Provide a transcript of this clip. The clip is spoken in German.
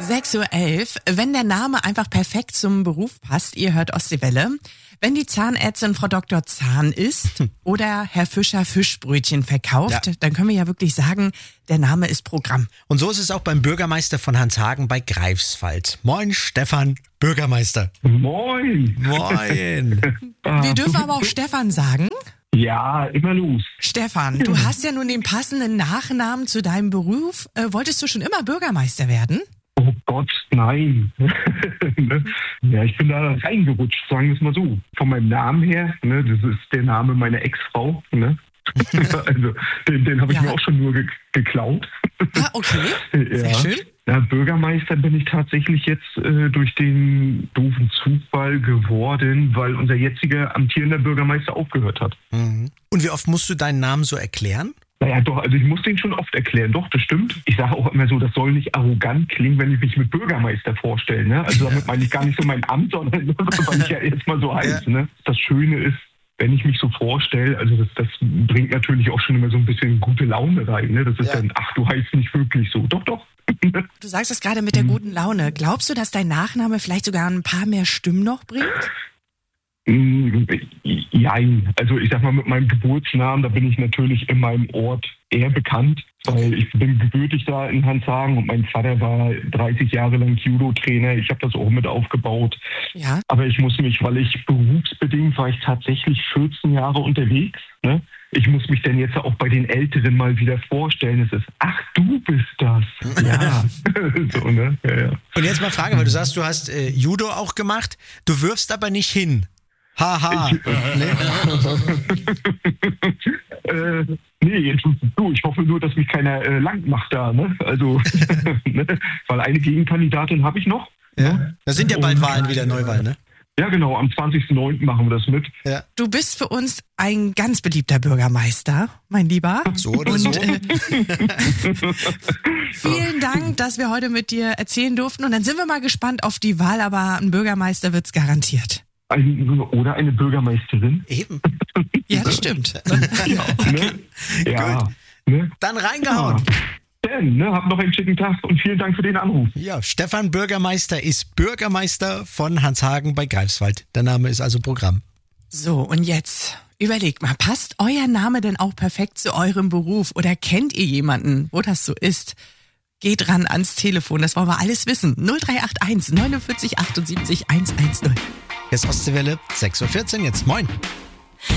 6:11 Uhr. Wenn der Name einfach perfekt zum Beruf passt, ihr hört Ostseewelle. Wenn die Zahnärztin Frau Dr. Zahn ist oder Herr Fischer Fischbrötchen verkauft, dann können wir ja wirklich sagen, der Name ist Programm. Und so ist es auch beim Bürgermeister von Hanshagen bei Greifswald. Moin, Stefan, Bürgermeister. Moin. Moin. Wir dürfen aber auch Stefan sagen. Ja, immer los. Stefan, du hast ja nun den passenden Nachnamen zu deinem Beruf. Wolltest du schon immer Bürgermeister werden? Oh Gott, nein. Ja, ich bin da reingerutscht, sagen wir es mal so. Von meinem Namen her, ne, das ist der Name meiner Ex-Frau. Ne? Also den habe ich mir auch schon nur geklaut. Ah, okay. Sehr schön. Ja, Bürgermeister bin ich tatsächlich jetzt durch den doofen Zufall geworden, weil unser jetziger amtierender Bürgermeister aufgehört hat. Mhm. Und wie oft musst du deinen Namen so erklären? Naja, doch, also ich muss den schon oft erklären. Doch, das stimmt. Ich sage auch immer so, das soll nicht arrogant klingen, wenn ich mich mit Bürgermeister vorstelle. Ne? Also damit meine ich gar nicht so mein Amt, sondern weil ich ja jetzt mal so heiße. Ne? Das Schöne ist, wenn ich mich so vorstelle, also das bringt natürlich auch schon immer so ein bisschen gute Laune rein. Ne? Das ist dann, ach, du heißt nicht wirklich so. Doch, doch. Du sagst das gerade mit der guten Laune. Glaubst du, dass dein Nachname vielleicht sogar ein paar mehr Stimmen noch bringt? Jein. Also ich sag mal, mit meinem Geburtsnamen, da bin ich natürlich in meinem Ort eher bekannt, weil ich bin gebürtig da in Hanshagen und mein Vater war 30 Jahre lang Judo-Trainer. Ich habe das auch mit aufgebaut. Ja. Aber ich muss mich, weil ich berufsbedingt war ich tatsächlich 14 Jahre unterwegs, ne? Ich muss mich denn jetzt auch bei den Älteren mal wieder vorstellen. Es ist, ach, du bist das. Ja. So, ne? Ja. Und jetzt mal Frage, weil du sagst, du hast Judo auch gemacht. Du wirfst aber nicht hin. Haha. Nee, jetzt du. Ich hoffe nur, dass mich keiner lang macht da. Ne? Also, ne? Weil eine Gegenkandidatin habe ich noch. Ja. Ne? Da sind ja bald Wahlen wieder, Neuwahlen, ne? Ja, genau, am 20.09. machen wir das mit. Ja. Du bist für uns ein ganz beliebter Bürgermeister, mein Lieber. So oder so. Vielen Dank, dass wir heute mit dir erzählen durften. Und dann sind wir mal gespannt auf die Wahl, aber ein Bürgermeister wird's garantiert. Oder eine Bürgermeisterin. Eben. Ja, das stimmt. Ja, ne? Ja. Ne? Dann reingehauen. Ja. Ne, habt noch einen schicken Tag und vielen Dank für den Anruf. Ja, Stefan Bürgermeister ist Bürgermeister von Hanshagen bei Greifswald. Der Name ist also Programm. So, und jetzt überlegt mal, passt euer Name denn auch perfekt zu eurem Beruf oder kennt ihr jemanden, wo das so ist? Geht ran ans Telefon, das wollen wir alles wissen. 0381 49 78 110. Hier ist Ostseewelle, 6:14 Uhr jetzt. Moin.